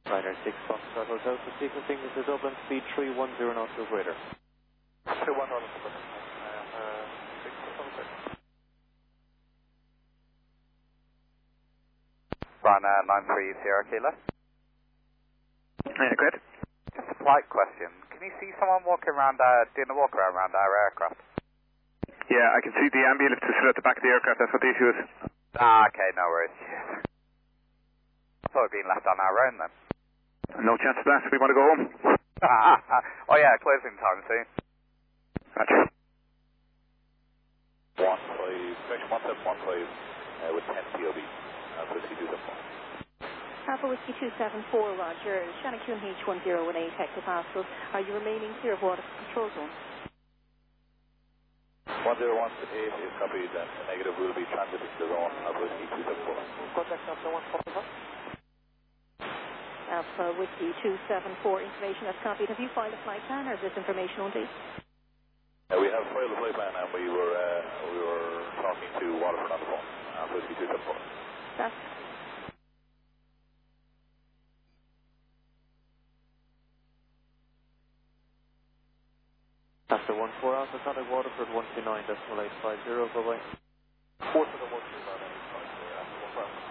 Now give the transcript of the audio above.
Ryder 6 Foxtrot Hotel for sequencing. This is Dublin, speed 310 knots or greater. 310 knots or greater. 6 Ryanair 93 Sierra Kilo. Yeah, great. Just a polite question. Can you see someone walking around, doing a walk around our aircraft? Yeah, I can see the ambulance is still at the back of the aircraft. That's what the issue is. Ah, okay, no worries. Cheers. I thought we'd been left on our own then. No chance of that. We want to go home. Oh yeah, closing time soon. Gotcha. 115, with 10 POB, Whiskey 274. Alpha Whiskey 274, Roger. Shannon QNH 1018 hectopascals. Are you remaining clear of water control zone? 101 to 8 is copied, and the negative will be transiting the zone of Whiskey 274. Contact Alpha 145. Alpha Whiskey 274, information that's copied. Have you filed a flight plan, or is this information only? We have filed the flight plan, and we were talking to Waterford on the phone. Whiskey 274. That's After 14 Alpha, contact Waterford 129.850, bye bye. 4 to the 129.850, after 1